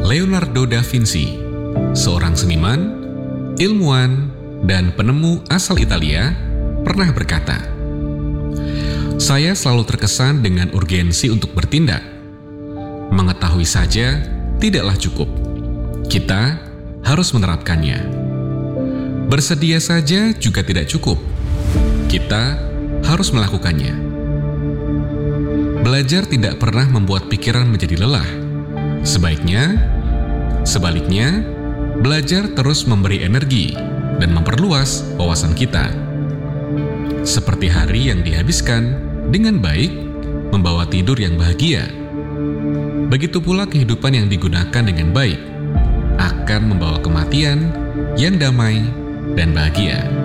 Leonardo da Vinci, seorang seniman, ilmuwan, dan penemu asal Italia, pernah berkata, "Saya selalu terkesan dengan urgensi untuk bertindak. Mengetahui saja tidaklah cukup. Kita harus menerapkannya. Bersedia saja juga tidak cukup. Kita harus melakukannya." Belajar tidak pernah membuat pikiran menjadi lelah. Sebaliknya, belajar terus memberi energi dan memperluas wawasan kita. Seperti hari yang dihabiskan dengan baik, membawa tidur yang bahagia. Begitu pula kehidupan yang digunakan dengan baik akan membawa kematian yang damai dan bahagia.